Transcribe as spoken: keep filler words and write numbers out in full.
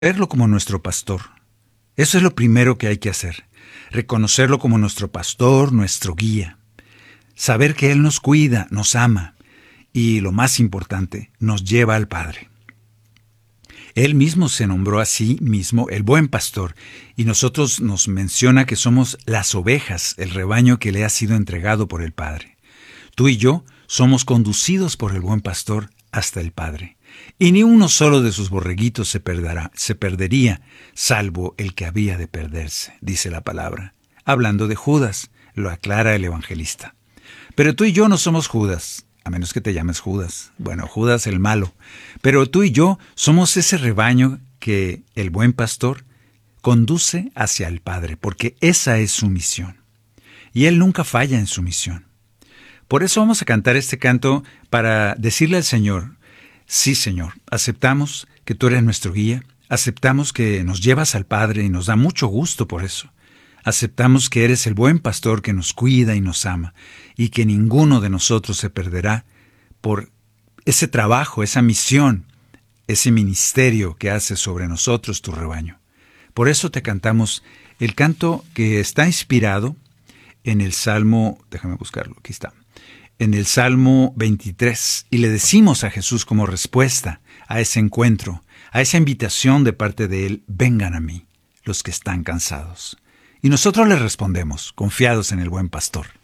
Verlo como nuestro pastor. Eso es lo primero que hay que hacer. Reconocerlo como nuestro pastor, nuestro guía. Saber que Él nos cuida, nos ama y, lo más importante, nos lleva al Padre. Él mismo se nombró a sí mismo el buen pastor y nosotros nos menciona que somos las ovejas, el rebaño que le ha sido entregado por el Padre. Tú y yo somos conducidos por el buen pastor hasta el Padre. Y ni uno solo de sus borreguitos se perderá, se perdería, salvo el que había de perderse, dice la palabra. Hablando de Judas, lo aclara el evangelista. Pero tú y yo no somos Judas, a menos que te llames Judas. Bueno, Judas el malo. Pero tú y yo somos ese rebaño que el buen pastor conduce hacia el Padre, porque esa es su misión. Y Él nunca falla en su misión. Por eso vamos a cantar este canto para decirle al Señor: sí, Señor, aceptamos que tú eres nuestro guía, aceptamos que nos llevas al Padre y nos da mucho gusto por eso. Aceptamos que eres el buen pastor que nos cuida y nos ama, y que ninguno de nosotros se perderá por ese trabajo, esa misión, ese ministerio que haces sobre nosotros, tu rebaño. Por eso te cantamos el canto que está inspirado en el Salmo, déjame buscarlo, aquí está, en el Salmo veintitrés, y le decimos a Jesús como respuesta a ese encuentro, a esa invitación de parte de Él: vengan a mí los que están cansados. Y nosotros le respondemos, confiados en el buen pastor.